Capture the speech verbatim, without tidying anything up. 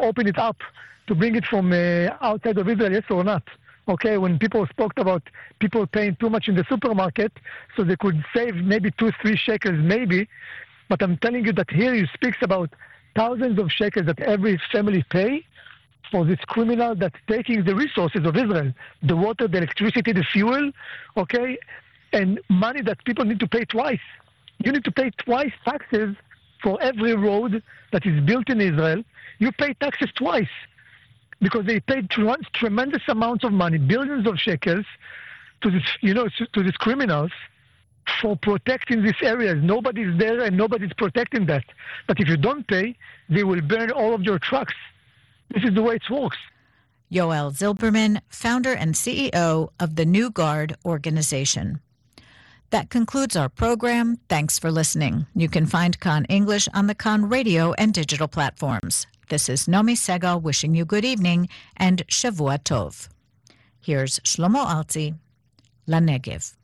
open it up, to bring it from uh, outside of Israel, yes or not? Okay, when people spoke about people paying too much in the supermarket, so they could save maybe two, three shekels, maybe. But I'm telling you that here he speaks about thousands of shekels that every family pay for this criminal that's taking the resources of Israel, the water, the electricity, the fuel, okay, and money that people need to pay twice. You need to pay twice taxes for every road that is built in Israel. You pay taxes twice because they paid tremendous amounts of money, billions of shekels, to this, you know, to these criminals for protecting these areas. Nobody's there and nobody's protecting that. But if you don't pay, they will burn all of your trucks. This is the way it works. Yoel Zilberman, founder and C E O of the New Guard organization. That concludes our program. Thanks for listening. You can find Kan English on the Kan radio and digital platforms. This is Nomi Segal wishing you good evening and Shavua Tov. Here's Shlomo Artzi, La Negev.